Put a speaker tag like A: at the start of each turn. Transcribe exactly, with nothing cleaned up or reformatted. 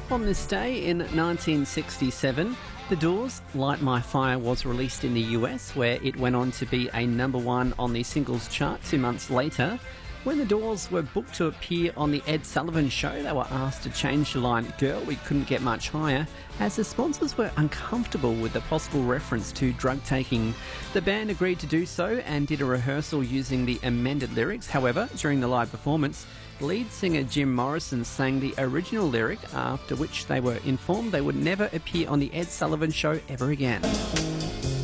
A: On this day in nineteen sixty-seven, The Doors' Light My Fire was released in the U S, where it went on to be a number one on the singles chart two months later. When The Doors were booked to appear on the Ed Sullivan Show, they were asked to change the line, "Girl, we couldn't get much higher," as the sponsors were uncomfortable with the possible reference to drug taking. The band agreed to do so and did a rehearsal using the amended lyrics. However, during the live performance, lead singer Jim Morrison sang the original lyric, after which they were informed they would never appear on the Ed Sullivan Show ever again.